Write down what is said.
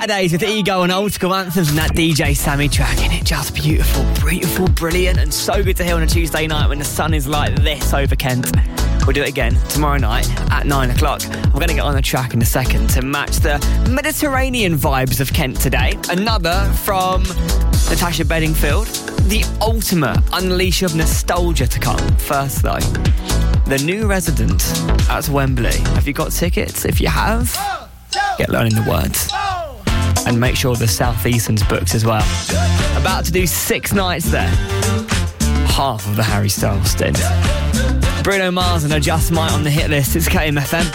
Saturdays with Ego and Old School Anthems and that DJ Sammy track. Isn't it just beautiful, brilliant, and so good to hear on a Tuesday night when the sun is like this over Kent. We'll do it again tomorrow night at 9 o'clock. We're going to get on the track in a second to match the Mediterranean vibes of Kent today. Another from Natasha Bedingfield. The ultimate unleash of nostalgia to come. First, though, the new resident at Wembley. Have you got tickets? If you have, get learning the words. And make sure the South Eastern's booked as well. About to do 6 nights there. Half of the Harry Styles stint. Bruno Mars and Adjust Might on the hit list. It's KMFM.